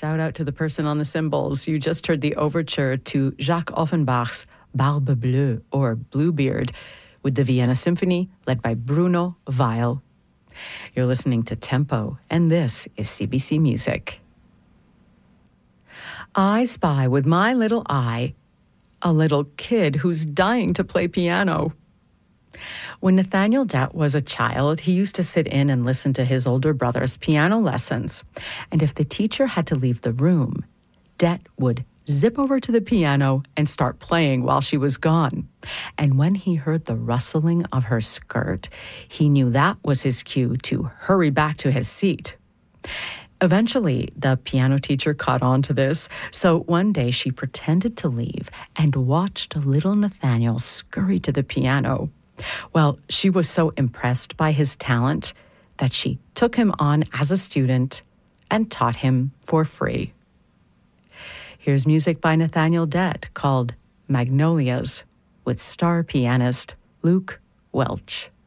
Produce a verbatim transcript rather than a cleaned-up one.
Shout out to the person on the cymbals. You just heard the overture to Jacques Offenbach's Barbe Bleue, or Bluebeard, with the Vienna Symphony, led by Bruno Weil. You're listening to Tempo, and this is C B C Music. I spy with my little eye a little kid who's dying to play piano. When Nathaniel Dett was a child, he used to sit in and listen to his older brother's piano lessons. And if the teacher had to leave the room, Dett would zip over to the piano and start playing while she was gone. And when he heard the rustling of her skirt, he knew that was his cue to hurry back to his seat. Eventually, the piano teacher caught on to this, so one day she pretended to leave and watched little Nathaniel scurry to the piano. Well, she was so impressed by his talent that she took him on as a student and taught him for free. Here's music by Nathaniel Dett called Magnolias with star pianist Luke Welch.